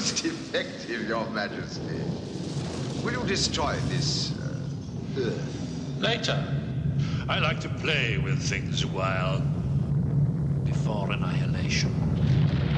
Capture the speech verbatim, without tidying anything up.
Most effective, Your Majesty. Will you destroy this uh, Earth? Later. I like to play with things a while. Before annihilation.